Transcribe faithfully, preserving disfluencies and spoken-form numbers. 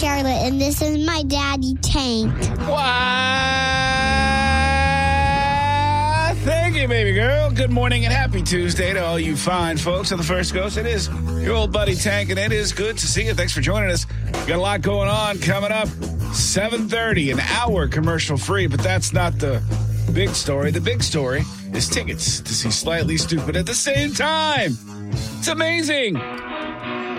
Charlotte, and this is my daddy, Tank. Why? Thank you, baby girl. Good morning and happy Tuesday to all you fine folks on the First Coast. It is your old buddy Tank, and it is good to see you. Thanks for joining us. We've got a lot going on coming up. seven thirty, an hour commercial free, but that's not the big story. The big story is tickets to see Slightly Stupid at the same time. It's amazing.